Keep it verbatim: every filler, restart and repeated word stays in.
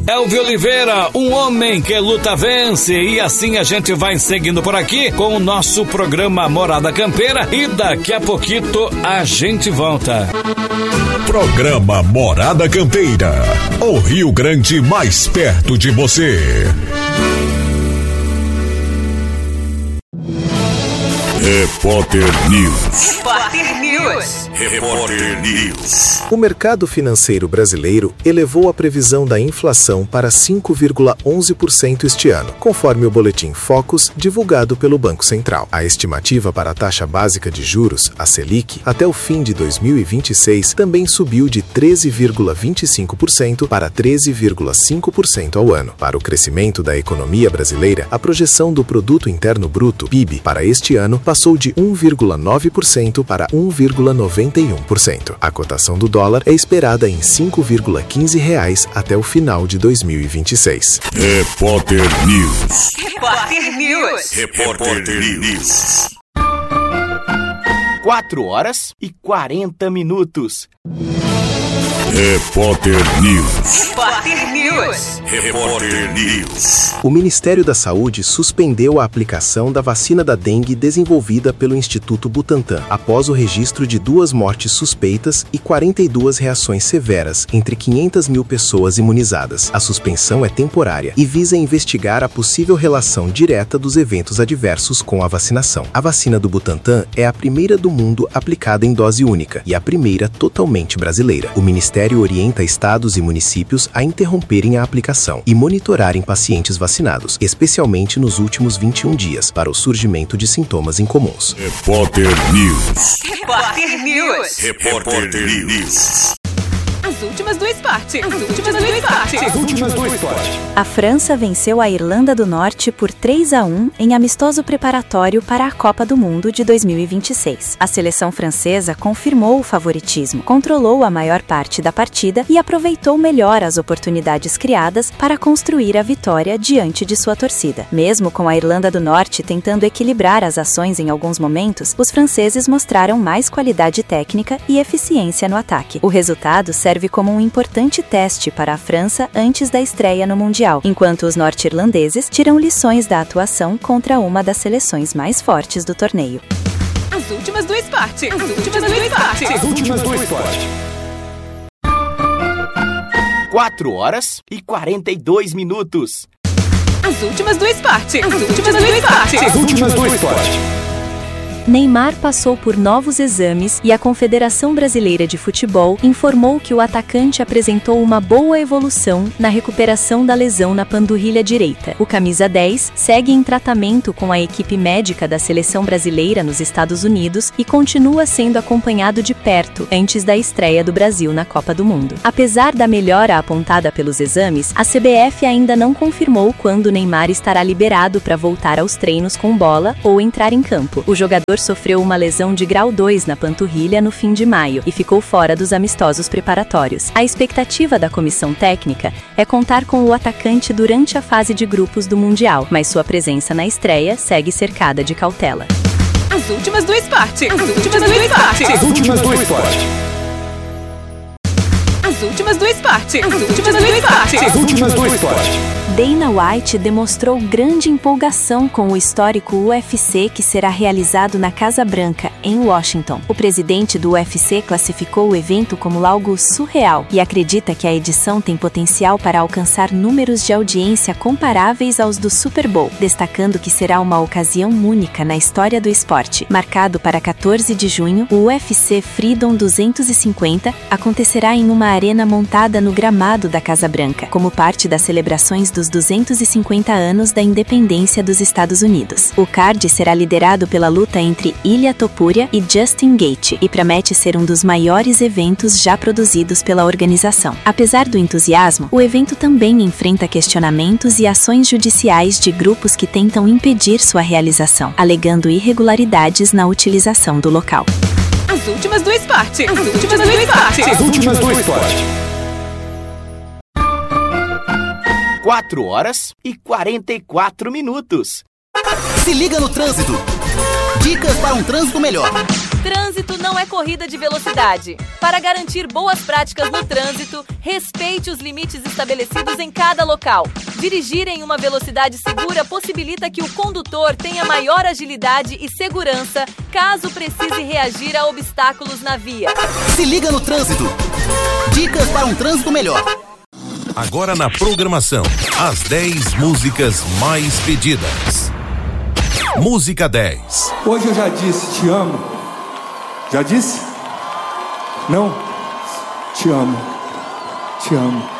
Elvio Oliveira, um homem que luta vence. E assim a gente vai seguindo por aqui com o nosso programa Morada Campeira e daqui a pouquinho a gente volta. Programa Morada Campeira, o Rio Grande mais perto de você. Repórter News. Repórter News. Repórter News. O mercado financeiro brasileiro elevou a previsão da inflação para cinco vírgula onze por cento este ano, conforme o boletim Focus divulgado pelo Banco Central. A estimativa para a taxa básica de juros, a Selic, até o fim de dois mil e vinte e seis também subiu de treze vírgula vinte e cinco por cento para treze vírgula cinco por cento ao ano. Para o crescimento da economia brasileira, a projeção do Produto Interno Bruto, P I B, para este ano passou de um vírgula nove por cento para um vírgula noventa e um por cento. A cotação do dólar é esperada em cinco vírgula quinze reais até o final de dois mil e vinte e seis. Repórter News. Repórter News. Repórter News. quatro horas e quarenta minutos. Repórter News. Repórter News. Repórter News. O Ministério da Saúde suspendeu a aplicação da vacina da dengue desenvolvida pelo Instituto Butantan, após o registro de duas mortes suspeitas e quarenta e duas reações severas entre quinhentas mil pessoas imunizadas. A suspensão é temporária e visa investigar a possível relação direta dos eventos adversos com a vacinação. A vacina do Butantan é a primeira do mundo aplicada em dose única e a primeira totalmente brasileira. O Ministério orienta estados e municípios a interromperem a aplicação e monitorarem pacientes vacinados, especialmente nos últimos vinte e um dias, para o surgimento de sintomas incomuns. Repórter News. Repórter News. Repórter News. As últimas do esporte. As últimas do esporte. As últimas do esporte. A França venceu a Irlanda do Norte por três a um em amistoso preparatório para a Copa do Mundo de dois mil e vinte e seis. A seleção francesa confirmou o favoritismo, controlou a maior parte da partida e aproveitou melhor as oportunidades criadas para construir a vitória diante de sua torcida. Mesmo com a Irlanda do Norte tentando equilibrar as ações em alguns momentos, os franceses mostraram mais qualidade técnica e eficiência no ataque. O resultado serve serve como um importante teste para a França antes da estreia no Mundial, enquanto os norte-irlandeses tiram lições da atuação contra uma das seleções mais fortes do torneio. As últimas do esporte. As últimas do esporte. As últimas do esporte. quatro horas e quarenta e dois minutos. As últimas do esporte. As últimas do esporte. As últimas do esporte. Neymar passou por novos exames e a Confederação Brasileira de Futebol informou que o atacante apresentou uma boa evolução na recuperação da lesão na panturrilha direita. O camisa dez segue em tratamento com a equipe médica da seleção brasileira nos Estados Unidos e continua sendo acompanhado de perto antes da estreia do Brasil na Copa do Mundo. Apesar da melhora apontada pelos exames, a C B F ainda não confirmou quando Neymar estará liberado para voltar aos treinos com bola ou entrar em campo. O jogador sofreu uma lesão de grau dois na panturrilha no fim de maio e ficou fora dos amistosos preparatórios. A expectativa da comissão técnica é contar com o atacante durante a fase de grupos do Mundial, mas sua presença na estreia segue cercada de cautela. As últimas do esporte. As últimas do esporte. As últimas do esporte. As últimas do esporte. As últimas do esporte. As últimas do esporte. Dana White demonstrou grande empolgação com o histórico U F C que será realizado na Casa Branca, em Washington. O presidente do U F C classificou o evento como algo surreal e acredita que a edição tem potencial para alcançar números de audiência comparáveis aos do Super Bowl, destacando que será uma ocasião única na história do esporte. Marcado para quatorze de junho, o U F C Freedom duzentos e cinquenta acontecerá em uma arena montada no gramado da Casa Branca, como parte das celebrações dos duzentos e cinquenta anos da independência dos Estados Unidos. O card será liderado pela luta entre Ilia Topuria e Justin Gaethje e promete ser um dos maiores eventos já produzidos pela organização. Apesar do entusiasmo, o evento também enfrenta questionamentos e ações judiciais de grupos que tentam impedir sua realização, alegando irregularidades na utilização do local. As últimas do esporte. As últimas do esporte. As últimas do esporte. quatro horas e quarenta e quatro minutos. Se liga no trânsito. Dicas para um trânsito melhor. Trânsito não é corrida de velocidade. Para garantir boas práticas no trânsito, respeite os limites estabelecidos em cada local. Dirigir em uma velocidade segura possibilita que o condutor tenha maior agilidade e segurança caso precise reagir a obstáculos na via. Se liga no trânsito. Dicas para um trânsito melhor. Agora na programação, as dez músicas mais pedidas. Música dez. Hoje eu já disse, te amo. Já disse? Não? Te amo. Te amo.